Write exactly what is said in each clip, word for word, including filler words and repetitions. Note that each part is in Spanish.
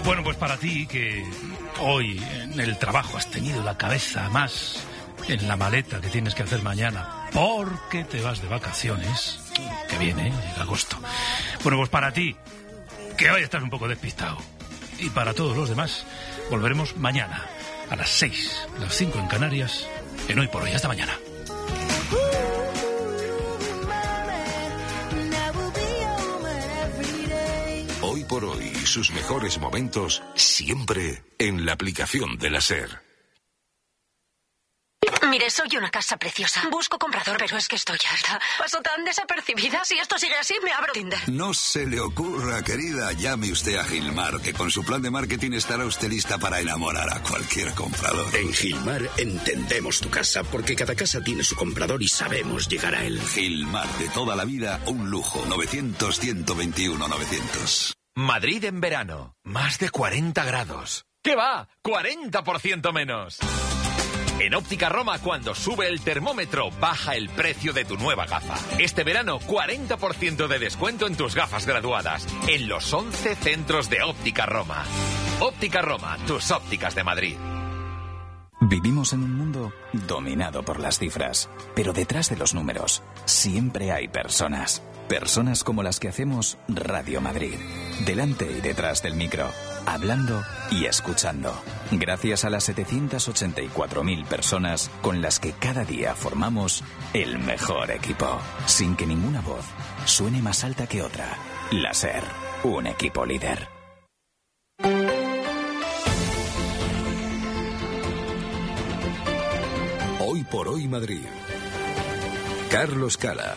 Bueno, pues para ti que hoy en el trabajo has tenido la cabeza más en la maleta que tienes que hacer mañana porque te vas de vacaciones, que viene, ¿eh? En agosto. Bueno, pues para ti que hoy estás un poco despistado, y para todos los demás, volveremos mañana a las seis, las cinco en Canarias, en Hoy por Hoy. Hasta mañana. Hoy por Hoy, sus mejores momentos siempre en la aplicación de la SER. Mire, soy una casa preciosa. Busco comprador, pero es que estoy harta. Paso tan desapercibida. Si esto sigue así, me abro Tinder. No se le ocurra, querida. Llame usted a Gilmar, que con su plan de marketing estará usted lista para enamorar a cualquier comprador. En Gilmar entendemos tu casa, porque cada casa tiene su comprador y sabemos llegar a él. Gilmar, de toda la vida, un lujo. novecientos, ciento veintiuno, novecientos. Madrid en verano. Más de cuarenta grados. ¿Qué va? cuarenta por ciento menos. En Óptica Roma, cuando sube el termómetro, baja el precio de tu nueva gafa. Este verano, cuarenta por ciento de descuento en tus gafas graduadas, en los once centros de Óptica Roma. Óptica Roma, tus ópticas de Madrid. Vivimos en un mundo dominado por las cifras, pero detrás de los números siempre hay personas. Personas como las que hacemos Radio Madrid, delante y detrás del micro, hablando y escuchando. Gracias a las setecientas ochenta y cuatro mil personas con las que cada día formamos el mejor equipo, sin que ninguna voz suene más alta que otra. La SER, un equipo líder. Hoy por Hoy Madrid. Carlos Cala.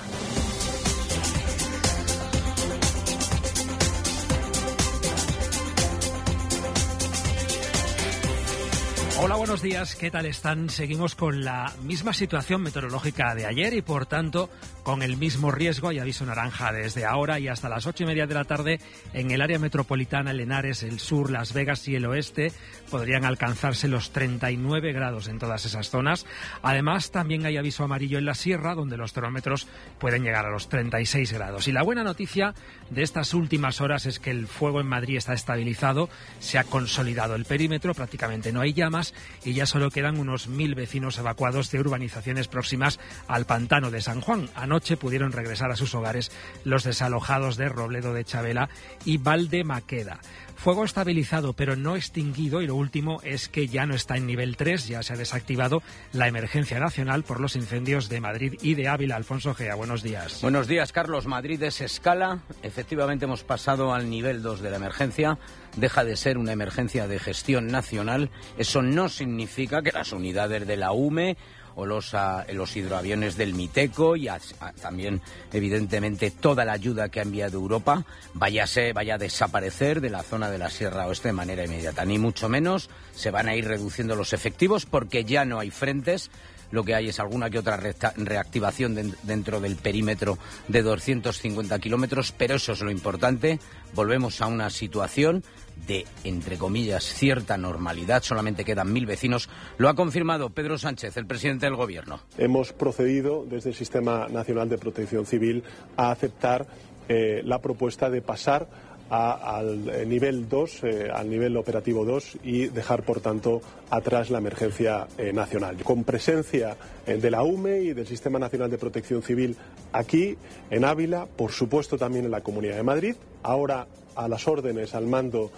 Hola, buenos días, ¿qué tal están? Seguimos con la misma situación meteorológica de ayer y, por tanto, con el mismo riesgo y aviso naranja desde ahora y hasta las ocho y media de la tarde en el área metropolitana, el Henares, el sur, Las Vegas y el oeste. Podrían alcanzarse los treinta y nueve grados en todas esas zonas. Además, también hay aviso amarillo en la sierra, donde los termómetros pueden llegar a los treinta y seis grados. Y la buena noticia de estas últimas horas es que el fuego en Madrid está estabilizado, se ha consolidado el perímetro, prácticamente no hay llamas, y ya solo quedan unos mil vecinos evacuados de urbanizaciones próximas al pantano de San Juan. Anoche pudieron regresar a sus hogares los desalojados de Robledo de Chavela y Valdemaqueda. Fuego estabilizado pero no extinguido, y lo último es que ya no está en nivel tres, ya se ha desactivado la emergencia nacional por los incendios de Madrid y de Ávila. Alfonso Gea, buenos días. Buenos días, Carlos. Madrid es escala. Efectivamente hemos pasado al nivel dos de la emergencia. Deja de ser una emergencia de gestión nacional. Eso no significa que las unidades de la U M E o los, uh, los hidroaviones del Miteco y a, a, también, evidentemente, toda la ayuda que ha enviado Europa vaya a, ser, vaya a desaparecer de la zona de la Sierra Oeste de manera inmediata. Ni mucho menos se van a ir reduciendo los efectivos porque ya no hay frentes. Lo que hay es alguna que otra reactivación de, dentro del perímetro de doscientos cincuenta kilómetros, pero eso es lo importante. Volvemos a una situación de, entre comillas, cierta normalidad. Solamente quedan mil vecinos. Lo ha confirmado Pedro Sánchez, el presidente del Gobierno. Hemos procedido desde el Sistema Nacional de Protección Civil a aceptar eh, la propuesta de pasar A, al nivel dos, eh, al nivel operativo dos, y dejar, por tanto, atrás la emergencia eh, nacional. Con presencia eh, de la U M E y del Sistema Nacional de Protección Civil aquí, en Ávila, por supuesto también en la Comunidad de Madrid, ahora a las órdenes, al mando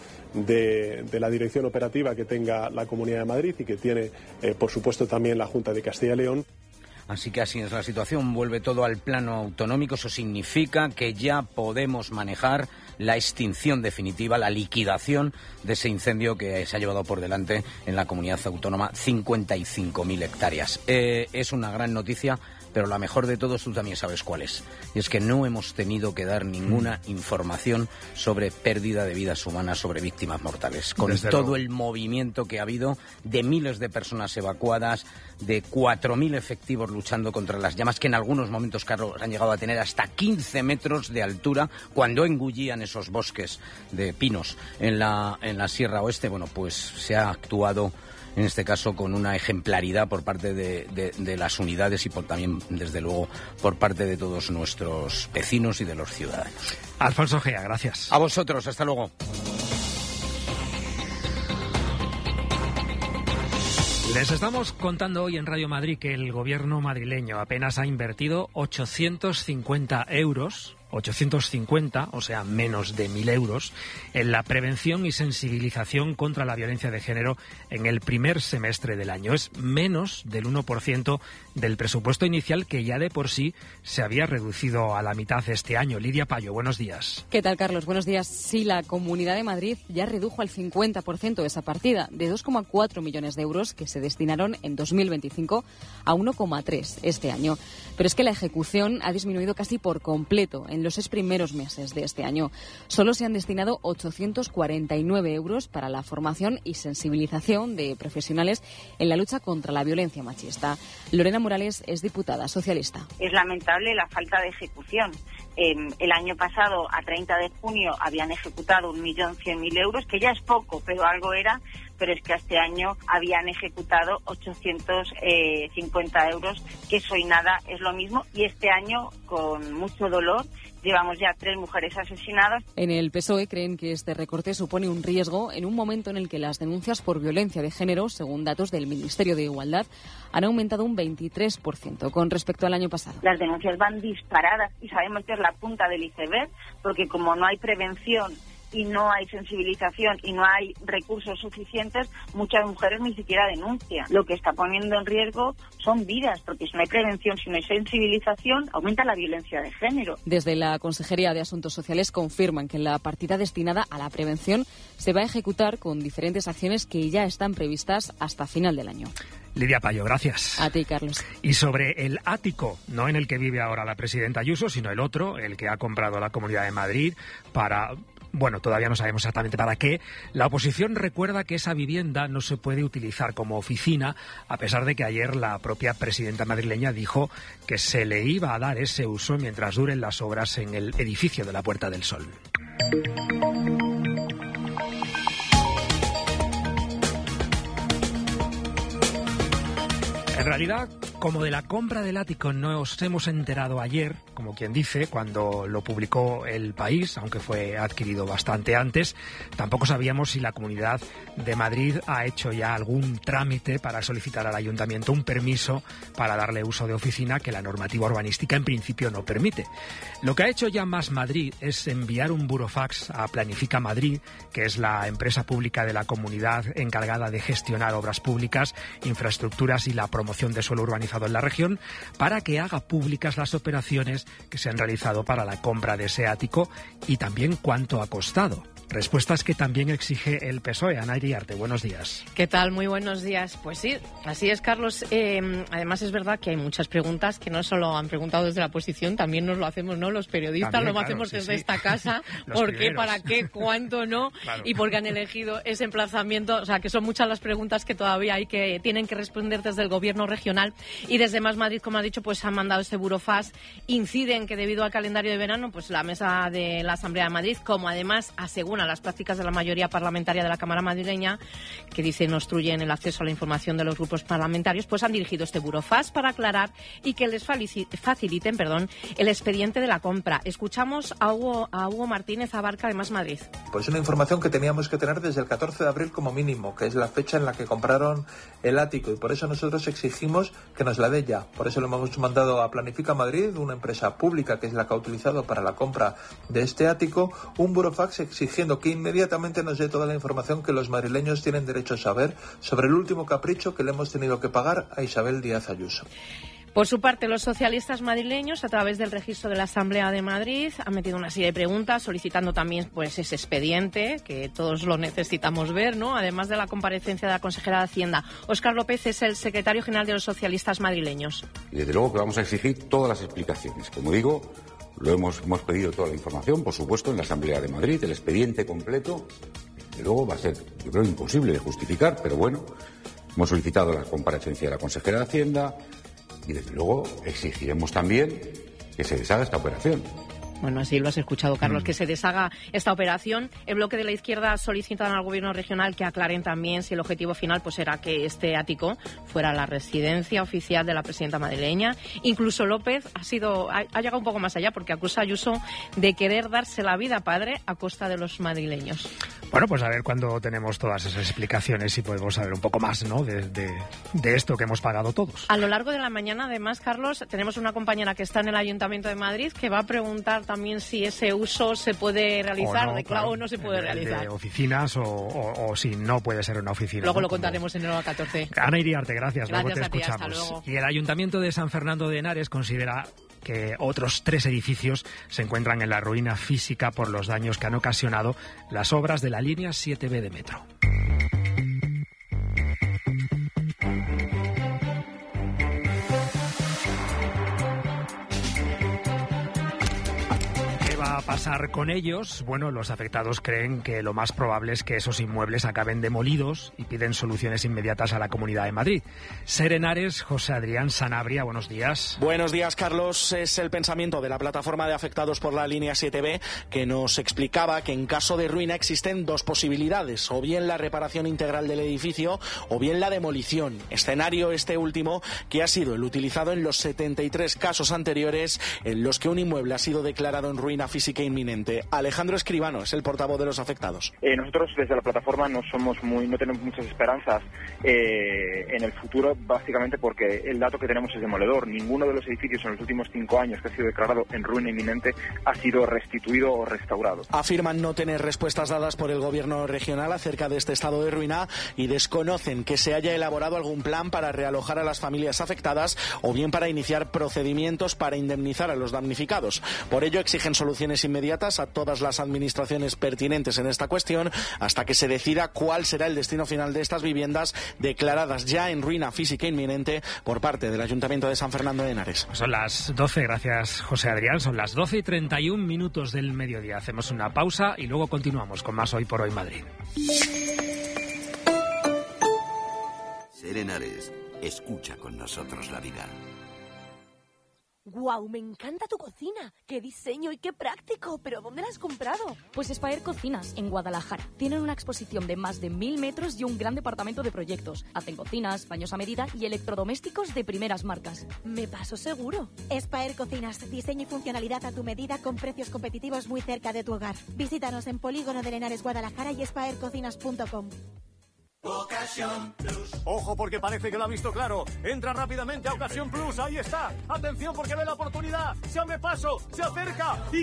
de, de la dirección operativa que tenga la Comunidad de Madrid y que tiene, eh, por supuesto, también la Junta de Castilla y León. Así que así es la situación, vuelve todo al plano autonómico. Eso significa que ya podemos manejar la extinción definitiva, la liquidación de ese incendio que se ha llevado por delante en la comunidad autónoma, cincuenta y cinco mil hectáreas. Eh, es una gran noticia, pero la mejor de todos tú también sabes cuál es. Y es que no hemos tenido que dar ninguna información sobre pérdida de vidas humanas, sobre víctimas mortales. Con Desde todo luego. el movimiento que ha habido de miles de personas evacuadas, de cuatro mil efectivos luchando contra las llamas, que en algunos momentos, Carlos, han llegado a tener hasta quince metros de altura cuando engullían esos bosques de pinos en la, en la Sierra Oeste. Bueno, pues se ha actuado en este caso con una ejemplaridad por parte de, de, de las unidades y por también, desde luego, por parte de todos nuestros vecinos y de los ciudadanos. Alfonso Gea, gracias. A vosotros, hasta luego. Les estamos contando hoy en Radio Madrid que el gobierno madrileño apenas ha invertido ochocientos cincuenta euros, ochocientos cincuenta, o sea, menos de mil euros, en la prevención y sensibilización contra la violencia de género en el primer semestre del año. Es menos del uno por ciento del presupuesto inicial, que ya de por sí se había reducido a la mitad este año. Lidia Payo, buenos días. ¿Qué tal, Carlos? Buenos días. Sí, la Comunidad de Madrid ya redujo al cincuenta por ciento esa partida, de dos coma cuatro millones de euros que se destinaron en dos mil veinticinco a uno coma tres este año. Pero es que la ejecución ha disminuido casi por completo en los seis primeros meses de este año. Solo se han destinado ochocientos cuarenta y nueve euros para la formación y sensibilización de profesionales en la lucha contra la violencia machista. Lorena Morales es diputada socialista. Es lamentable la falta de ejecución. Eh, el año pasado, a treinta de junio, habían ejecutado un millón cien mil euros, que ya es poco, pero algo era. Pero es que este año habían ejecutado ochocientos cincuenta euros, que eso y nada es lo mismo. Y este año, con mucho dolor, llevamos ya tres mujeres asesinadas. En el P S O E creen que este recorte supone un riesgo en un momento en el que las denuncias por violencia de género, según datos del Ministerio de Igualdad, han aumentado un veintitrés por ciento con respecto al año pasado. Las denuncias van disparadas y sabemos que es la punta del iceberg, porque como no hay prevención y no hay sensibilización y no hay recursos suficientes, muchas mujeres ni siquiera denuncian. Lo que está poniendo en riesgo son vidas, porque si no hay prevención, si no hay sensibilización, aumenta la violencia de género. Desde la Consejería de Asuntos Sociales confirman que la partida destinada a la prevención se va a ejecutar con diferentes acciones que ya están previstas hasta final del año. Lidia Payo, gracias. A ti, Carlos. Y sobre el ático, no en el que vive ahora la presidenta Ayuso, sino el otro, el que ha comprado la Comunidad de Madrid para... Bueno, todavía no sabemos exactamente para qué. La oposición recuerda que esa vivienda no se puede utilizar como oficina, a pesar de que ayer la propia presidenta madrileña dijo que se le iba a dar ese uso mientras duren las obras en el edificio de la Puerta del Sol. En realidad, como de la compra del ático nos hemos enterado ayer, como quien dice, cuando lo publicó El País, aunque fue adquirido bastante antes, tampoco sabíamos si la Comunidad de Madrid ha hecho ya algún trámite para solicitar al Ayuntamiento un permiso para darle uso de oficina que la normativa urbanística en principio no permite. Lo que ha hecho ya Más Madrid es enviar un burofax a Planifica Madrid, que es la empresa pública de la comunidad encargada de gestionar obras públicas, infraestructuras y la promoción de suelo urbanizado en la región, para que haga públicas las operaciones que se han realizado para la compra de ese ático y también cuánto ha costado. Respuestas que también exige el P S O E. Ana Iriarte, buenos días. ¿Qué tal? Muy buenos días. Pues sí, así es, Carlos. Eh, además es verdad que hay muchas preguntas que no solo han preguntado desde la oposición, también nos lo hacemos, ¿no? Los periodistas también, lo claro, hacemos sí, desde sí. esta casa. ¿Por qué? ¿Para qué? ¿Cuánto no? Claro. Y porque han elegido ese emplazamiento. O sea, que son muchas las preguntas que todavía hay que tienen que responder desde el gobierno regional. Y desde Más Madrid, como ha dicho, pues han mandado este burofax. Inciden que debido al calendario de verano, pues la mesa de la Asamblea de Madrid, como además asegura las prácticas de la mayoría parlamentaria de la Cámara madrileña, que dicen obstruyen el acceso a la información de los grupos parlamentarios, pues han dirigido este burofax para aclarar y que les faciliten perdón, el expediente de la compra. Escuchamos a Hugo, a Hugo Martínez Abarca de Más Madrid. Pues una información que teníamos que tener desde el catorce de abril como mínimo, que es la fecha en la que compraron el ático, y por eso nosotros exigimos que nos la dé ya. Por eso lo hemos mandado a Planifica Madrid, una empresa pública que es la que ha utilizado para la compra de este ático, un burofax exigiendo que inmediatamente nos dé toda la información que los madrileños tienen derecho a saber sobre el último capricho que le hemos tenido que pagar a Isabel Díaz Ayuso. Por su parte, los socialistas madrileños, a través del registro de la Asamblea de Madrid, han metido una serie de preguntas solicitando también pues ese expediente, que todos lo necesitamos ver, ¿no? Además de la comparecencia de la consejera de Hacienda. Óscar López es el secretario general de los socialistas madrileños. Y desde luego que vamos a exigir todas las explicaciones. Como digo, lo hemos, hemos pedido toda la información, por supuesto, en la Asamblea de Madrid, el expediente completo. Desde luego va a ser, yo creo, imposible de justificar, pero bueno, hemos solicitado la comparecencia de la consejera de Hacienda. Y desde luego exigiremos también que se deshaga esta operación. Bueno, así lo has escuchado, Carlos, Mm. que se deshaga esta operación. El bloque de la izquierda solicitan al gobierno regional que aclaren también si el objetivo final pues era que este ático fuera la residencia oficial de la presidenta madrileña. Incluso López ha sido ha, ha llegado un poco más allá porque acusa a Ayuso de querer darse la vida padre a costa de los madrileños. Bueno, pues a ver cuándo tenemos todas esas explicaciones y podemos saber un poco más, ¿no?, de, de, de esto que hemos pagado todos. A lo largo de la mañana, además, Carlos, tenemos una compañera que está en el Ayuntamiento de Madrid que va a preguntar también si ese uso se puede realizar O no, de claro, clavo o no se puede de, realizar. de oficinas o, o, o si no puede ser una oficina. Luego ¿no? lo Como- contaremos en el Hora catorce. Ana Iriarte, gracias. Gracias Luego te a ti, hasta escuchamos. luego. Y el Ayuntamiento de San Fernando de Henares considera que otros tres edificios se encuentran en la ruina física por los daños que han ocasionado las obras de la línea siete be de metro. ¿Qué va a pasar con ellos? Bueno, los afectados creen que lo más probable es que esos inmuebles acaben demolidos y piden soluciones inmediatas a la Comunidad de Madrid. Ser Henares, José Adrián Sanabria, buenos días. Buenos días, Carlos. Es el pensamiento de la plataforma de afectados por la línea siete be que nos explicaba que en caso de ruina existen dos posibilidades, o bien la reparación integral del edificio o bien la demolición. Escenario este último que ha sido el utilizado en los setenta y tres casos anteriores en los que un inmueble ha sido declarado en ruina física inminente. Alejandro Escribano es el portavoz de los afectados. Eh, nosotros desde la plataforma no somos muy, no tenemos muchas esperanzas eh, en el futuro, básicamente porque el dato que tenemos es demoledor. Ninguno de los edificios en los últimos cinco años que ha sido declarado en ruina inminente ha sido restituido o restaurado. Afirman no tener respuestas dadas por el gobierno regional acerca de este estado de ruina y desconocen que se haya elaborado algún plan para realojar a las familias afectadas o bien para iniciar procedimientos para indemnizar a los damnificados. Por ello exigen soluciones inmediatas a todas las administraciones pertinentes en esta cuestión hasta que se decida cuál será el destino final de estas viviendas declaradas ya en ruina física inminente por parte del Ayuntamiento de San Fernando de Henares. Son las doce, gracias José Adrián, son las doce y treinta y un minutos del mediodía. Hacemos una pausa y luego continuamos con más Hoy por Hoy Madrid. Ser Henares, escucha con nosotros la vida. ¡Guau! Me encanta tu cocina. ¡Qué diseño y qué práctico! ¿Pero dónde la has comprado? Pues Spaer Cocinas, en Guadalajara. Tienen una exposición de más de mil metros y un gran departamento de proyectos. Hacen cocinas, baños a medida y electrodomésticos de primeras marcas. Me paso seguro. Spaer Cocinas, diseño y funcionalidad a tu medida con precios competitivos muy cerca de tu hogar. Visítanos en Polígono de Henares, Guadalajara y spaer cocinas punto com. Ocasión Plus. Ojo porque parece que lo ha visto claro. Entra rápidamente a Ocasión Plus. Ahí está. Atención porque ve la oportunidad. Se abre paso. Se acerca. Y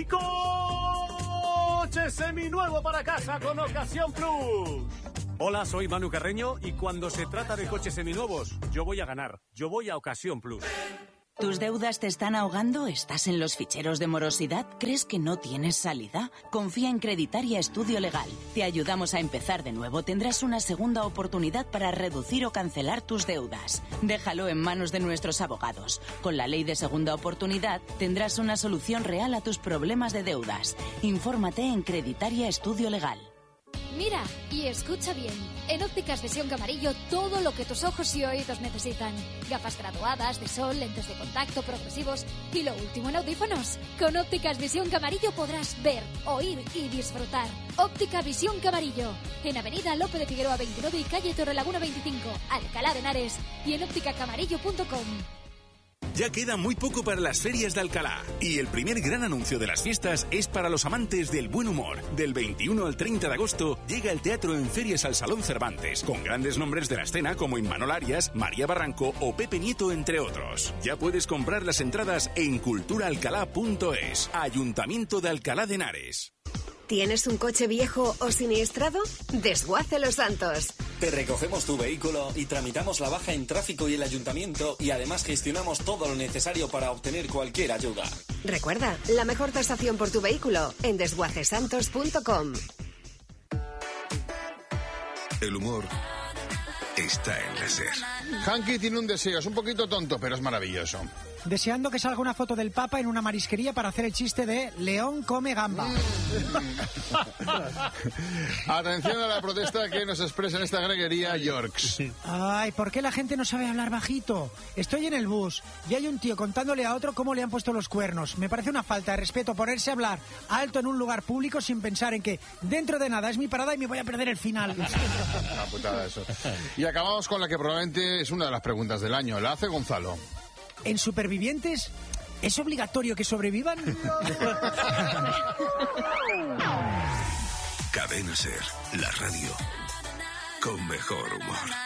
coche seminuevo para casa con Ocasión Plus. Hola, soy Manu Carreño y cuando se trata de coches seminuevos, yo voy a ganar. Yo voy a Ocasión Plus. ¿Tus deudas te están ahogando? ¿Estás en los ficheros de morosidad? ¿Crees que no tienes salida? Confía en Creditaria Estudio Legal. Te ayudamos a empezar de nuevo. Tendrás una segunda oportunidad para reducir o cancelar tus deudas. Déjalo en manos de nuestros abogados. Con la ley de segunda oportunidad tendrás una solución real a tus problemas de deudas. Infórmate en Creditaria Estudio Legal. Mira y escucha bien. En Ópticas Visión Camarillo, todo lo que tus ojos y oídos necesitan. Gafas graduadas, de sol, lentes de contacto, progresivos y lo último en audífonos. Con Ópticas Visión Camarillo podrás ver, oír y disfrutar. Óptica Visión Camarillo. En Avenida Lope de Figueroa veintinueve y calle Torrelaguna veinticinco, Alcalá de Henares y en óptica camarillo punto com. Ya queda muy poco para las ferias de Alcalá y el primer gran anuncio de las fiestas es para los amantes del buen humor. Del veintiuno al treinta de agosto llega el teatro en Ferias al Salón Cervantes, con grandes nombres de la escena como Imanol Arias, María Barranco o Pepe Nieto, entre otros. Ya puedes comprar las entradas en cultura alcalá punto es. Ayuntamiento de Alcalá de Henares. ¿Tienes un coche viejo o siniestrado? Desguace Los Santos. Te recogemos tu vehículo y tramitamos la baja en tráfico y el ayuntamiento y además gestionamos todo lo necesario para obtener cualquier ayuda. Recuerda, la mejor tasación por tu vehículo en desguace santos punto com. El humor está en la SER. Hanky tiene un deseo, es un poquito tonto, pero es maravilloso. deseando que salga una foto del Papa en una marisquería para hacer el chiste de León come gamba. Atención a la protesta que nos expresa en esta greguería Yorks. Ay, ¿por qué la gente no sabe hablar bajito? Estoy en el bus y hay un tío contándole a otro cómo le han puesto los cuernos. Me parece una falta de respeto ponerse a hablar alto en un lugar público sin pensar en que dentro de nada es mi parada y me voy a perder el final. Una putada eso. Y acabamos con la que probablemente es una de las preguntas del año. La hace Gonzalo. ¿En Supervivientes es obligatorio que sobrevivan? Cadena Ser, la radio con mejor humor.